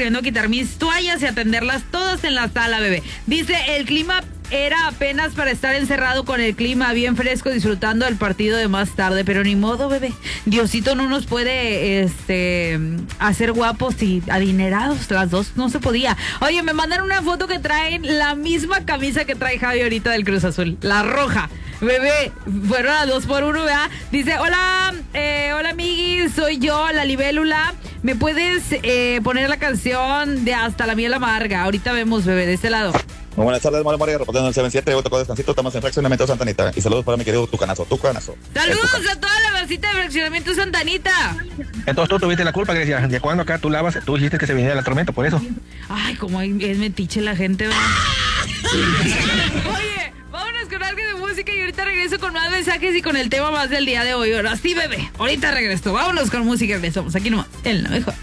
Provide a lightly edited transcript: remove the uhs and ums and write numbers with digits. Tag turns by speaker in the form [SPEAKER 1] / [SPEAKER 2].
[SPEAKER 1] corriendo a quitar mis toallas y a tenderlas todas en la sala, bebé. Dice, el clima era apenas para estar encerrado con el clima bien fresco, disfrutando del partido de más tarde, pero ni modo, bebé. Diosito no nos puede hacer guapos y adinerados, las dos no se podía. Oye, me mandaron una foto que traen la misma camisa que trae Javi ahorita del Cruz Azul, la roja. Bebé, fueron a 2x1, ¿verdad? Dice, hola, amiguis, soy yo, la libélula. ¿Me puedes poner la canción de Hasta la miel amarga? Ahorita vemos, bebé, de este lado.
[SPEAKER 2] Muy buenas tardes, Mario María, reportando el 77, yo tocó descansito, estamos en Fraccionamiento Santa Anita. Y saludos para mi querido Tucanazo.
[SPEAKER 1] Saludos a toda la vasita de Fraccionamiento Santa Anita.
[SPEAKER 3] Entonces tú tuviste la culpa, Grecia, de cuando acá tú lavas, tú dijiste que se viniera la tormenta, por eso.
[SPEAKER 1] Ay, como es metiche la gente, ¿verdad? Oye, vámonos con algo de música y ahorita regreso con más mensajes y con el tema más del día de hoy. Ahora sí, bebé, ahorita regreso. Vámonos con música y regresamos aquí nomás, en la mejor.